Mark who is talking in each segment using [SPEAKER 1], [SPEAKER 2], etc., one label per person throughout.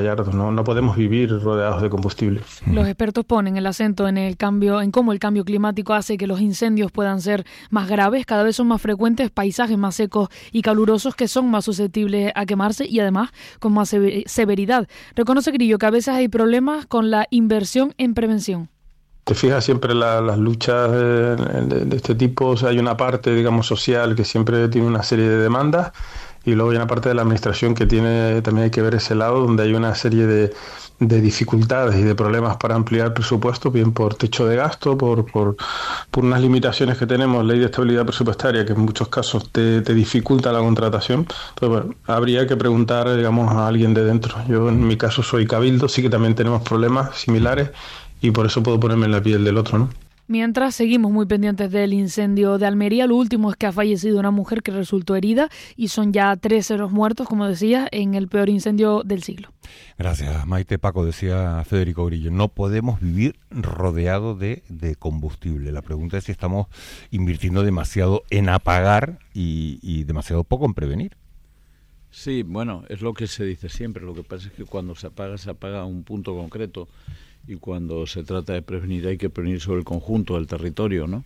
[SPEAKER 1] Gallardo, no podemos vivir rodeados de combustible.
[SPEAKER 2] Los expertos ponen el acento en cómo el cambio climático hace que los incendios puedan ser más graves, cada vez son más frecuentes, paisajes más secos y calurosos que son más susceptibles a quemarse y además con más severidad. Reconoce Grillo que a veces hay problemas con la inversión en prevención.
[SPEAKER 1] Te fijas siempre las luchas de este tipo, o sea, hay una parte, digamos, social que siempre tiene una serie de demandas y luego hay una parte de la administración que también hay que ver ese lado donde hay una serie de dificultades y de problemas para ampliar el presupuesto, bien por techo de gasto, por unas limitaciones que tenemos, ley de estabilidad presupuestaria, que en muchos casos te dificulta la contratación. Entonces, bueno, habría que preguntar, digamos, a alguien de dentro. Yo en mi caso soy cabildo, sí que también tenemos problemas similares y por eso puedo ponerme en la piel del otro, ¿no?
[SPEAKER 2] Mientras, seguimos muy pendientes del incendio de Almería. Lo último es que ha fallecido una mujer que resultó herida y son ya 13 los muertos, como decía, en el peor incendio del siglo.
[SPEAKER 3] Gracias, Maite. Paco, decía Federico Grillo, no podemos vivir rodeados de combustible. La pregunta es si estamos invirtiendo demasiado en apagar y demasiado poco en prevenir.
[SPEAKER 4] Sí, bueno, es lo que se dice siempre. Lo que pasa es que cuando se apaga a un punto concreto. Y cuando se trata de prevenir, hay que prevenir sobre el conjunto del territorio, ¿no?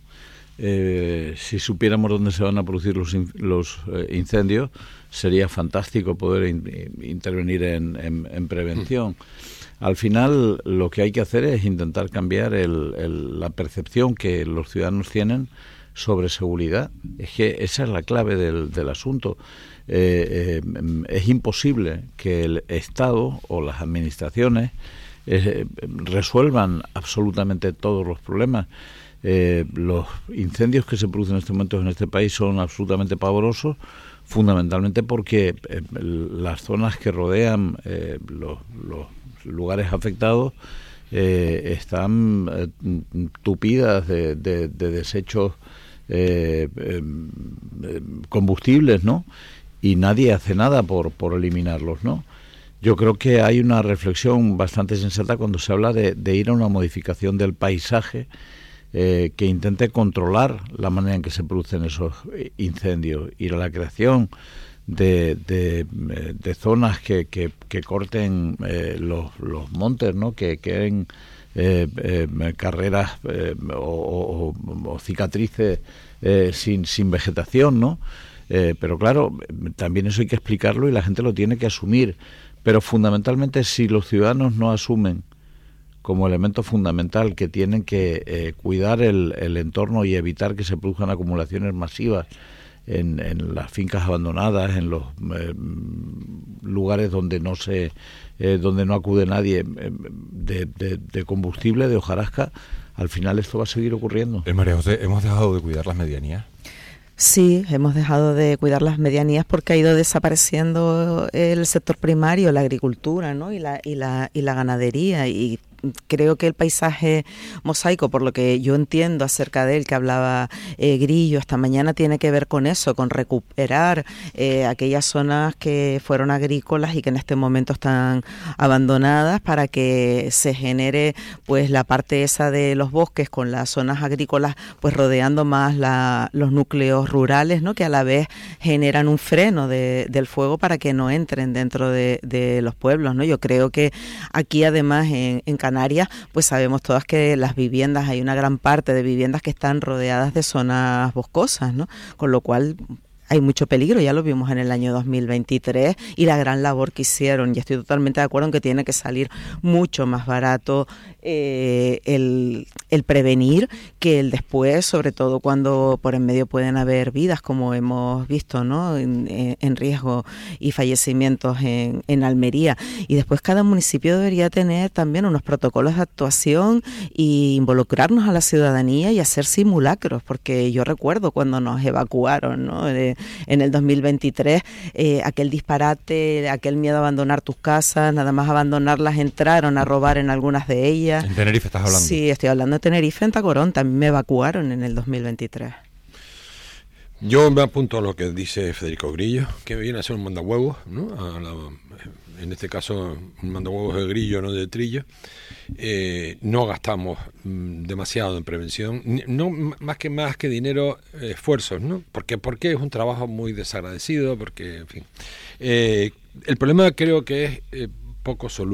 [SPEAKER 4] Si supiéramos dónde se van a producir los incendios, sería fantástico poder intervenir en prevención. Al final, lo que hay que hacer es intentar cambiar la percepción que los ciudadanos tienen sobre seguridad. Es que esa es la clave del asunto. Es imposible que el Estado o las administraciones resuelvan absolutamente todos los problemas. Los incendios que se producen en este momento en este país son absolutamente pavorosos, fundamentalmente porque las zonas que rodean los lugares afectados están tupidas de desechos combustibles, ¿no? Y nadie hace nada por eliminarlos, ¿no? Yo creo que hay una reflexión bastante sensata cuando se habla de ir a una modificación del paisaje que intente controlar la manera en que se producen esos incendios, ir a la creación de zonas que corten los montes, ¿no? Que queden carreras o cicatrices sin vegetación, ¿no? Pero claro, también eso hay que explicarlo y la gente lo tiene que asumir. Pero fundamentalmente, si los ciudadanos no asumen como elemento fundamental que tienen que cuidar el entorno y evitar que se produzcan acumulaciones masivas en las fincas abandonadas, en los lugares donde no acude nadie de combustible, de hojarasca, al final esto va a seguir ocurriendo.
[SPEAKER 3] María José, ¿hemos dejado de cuidar las medianías?
[SPEAKER 5] Sí, hemos dejado de cuidar las medianías porque ha ido desapareciendo el sector primario, la agricultura, ¿no? y la ganadería, y creo que el paisaje mosaico, por lo que yo entiendo acerca de él, que hablaba Grillo esta mañana, tiene que ver con eso, con recuperar aquellas zonas que fueron agrícolas y que en este momento están abandonadas, para que se genere pues la parte esa de los bosques con las zonas agrícolas pues rodeando más los núcleos rurales, ¿no? Que a la vez generan un freno del fuego para que no entren dentro de los pueblos, ¿no? Yo creo que aquí además en Canarias, pues sabemos todas que las viviendas, hay una gran parte de viviendas que están rodeadas de zonas boscosas, ¿no? Con lo cual hay mucho peligro, ya lo vimos en el año 2023 y la gran labor que hicieron, y estoy totalmente de acuerdo en que tiene que salir mucho más barato el prevenir que el después, sobre todo cuando por en medio pueden haber vidas, como hemos visto, ¿no? En riesgo y fallecimientos en Almería. Y después cada municipio debería tener también unos protocolos de actuación y involucrarnos a la ciudadanía y hacer simulacros, porque yo recuerdo cuando nos evacuaron, ¿no? En el 2023, aquel disparate, aquel miedo a abandonar tus casas, nada más abandonarlas entraron a robar en algunas de ellas.
[SPEAKER 3] ¿En Tenerife estás hablando?
[SPEAKER 5] Sí, estoy hablando de Tenerife, en Tacorón, también me evacuaron en el 2023.
[SPEAKER 6] Yo me apunto a lo que dice Federico Grillo, que viene a ser un mandahuevos, ¿no? En este caso, un mandahuevos de Grillo, no de Trillo. No gastamos demasiado en prevención, no más que dinero, esfuerzos, ¿no? Porque es un trabajo muy desagradecido, porque, en fin. El problema creo que es poco soluble